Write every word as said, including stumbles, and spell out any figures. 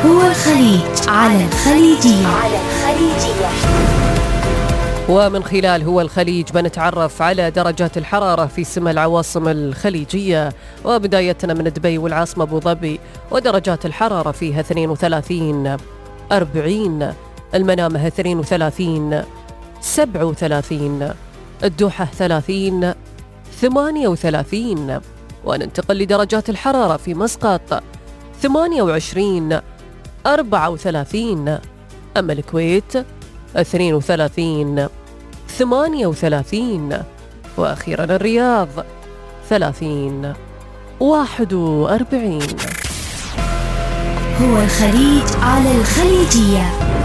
هو الخليج على الخليجية. على الخليجية. ومن خلال هو الخليج بنتعرف على درجات الحرارة في سمى العواصم الخليجية، وبدايتنا من دبي والعاصمة أبو ظبي، ودرجات الحرارة فيها اثنين وثلاثين، أربعين، المنامة اثنين وثلاثين، سبعة وثلاثين، الدوحة ثلاثين، ثمانية وثلاثين. وننتقل لدرجات الحرارة في مسقط ثمانية وعشرين، أربعة وثلاثين، أما الكويت اثنين وثلاثين، ثمانية وثلاثين، وأخيرا الرياض ثلاثين، واحد وأربعين. هو الخليج على الخليجية.